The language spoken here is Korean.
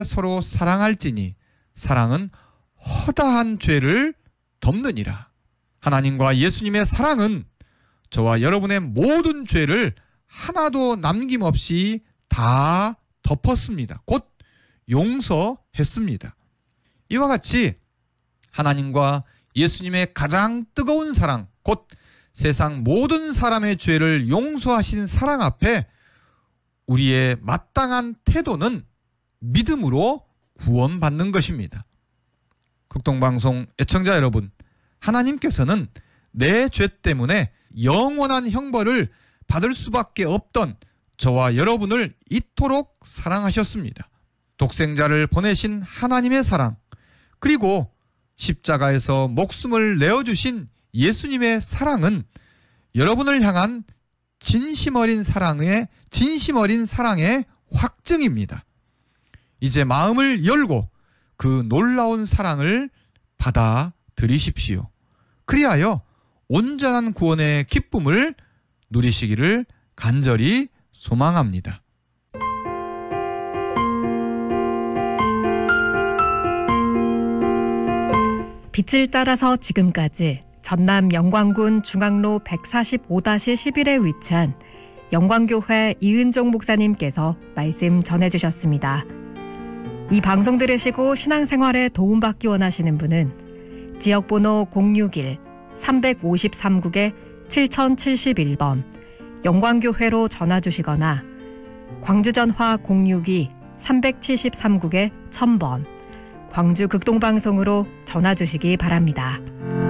서로 사랑할지니 사랑은 허다한 죄를 덮느니라. 하나님과 예수님의 사랑은 저와 여러분의 모든 죄를 하나도 남김없이 다 덮었습니다. 곧 용서했습니다. 이와 같이 하나님과 예수님의 가장 뜨거운 사랑, 곧 세상 모든 사람의 죄를 용서하신 사랑 앞에 우리의 마땅한 태도는 믿음으로 구원받는 것입니다. 극동방송 애청자 여러분, 하나님께서는 내 죄 때문에 영원한 형벌을 받을 수밖에 없던 저와 여러분을 이토록 사랑하셨습니다. 독생자를 보내신 하나님의 사랑, 그리고 십자가에서 목숨을 내어주신 예수님의 사랑은 여러분을 향한 진심 어린 사랑의 확증입니다. 이제 마음을 열고 그 놀라운 사랑을 받아들이십시오. 그리하여 온전한 구원의 기쁨을 누리시기를 간절히 소망합니다. 빛을 따라서 지금까지 전남 영광군 중앙로 145-11에 위치한 영광교회 이은종 목사님께서 말씀 전해주셨습니다. 이 방송 들으시고 신앙생활에 도움받기 원하시는 분은 지역번호 061-353국에 7071번 영광교회로 전화주시거나 광주전화 062-373국에 1000번 광주 극동방송으로 전화주시기 바랍니다.